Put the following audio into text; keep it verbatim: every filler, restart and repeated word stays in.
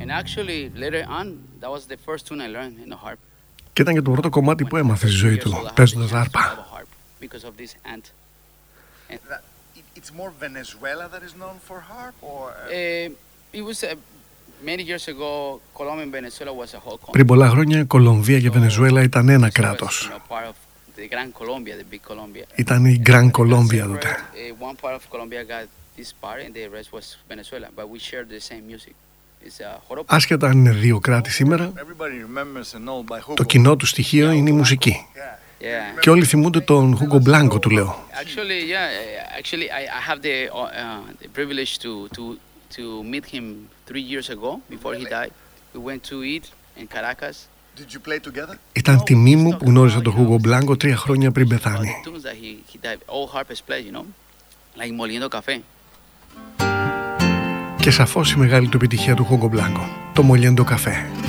Και ήταν και το πρώτο κομμάτι που έμαθε στη ζωή του, παίζοντας άρπα. It's more Venezuela that is known for harp, or uh, it was uh, many years ago. Colombia and Venezuela was a whole country. Πριν πολλά χρόνια η Κολομβία και η Βενεζουέλα ήταν ένα κράτος. Ήταν η Γκραν Κολόμπια τότε. One part of Colombia got this part and the rest was Venezuela, but we shared the same music. Άσχετα αν είναι δύο κράτη σήμερα, το κοινό του στοιχείο είναι η μουσική. Yeah. Και όλοι θυμούνται τον Χούγκο Μπλάνκο, του λέω. Actually, yeah, actually, I, I have the, uh, the privilege to to to meet him three years ago before he died. We went to eat in Caracas. Did you play together? Ήταν τιμή μου που γνώριζα τον Χούγκο Μπλάνκο τρία χρόνια πριν πεθάνει. Και σαφώς η μεγάλη του επιτυχία του Χούγκο Μπλάνκο, το Moliendo Café.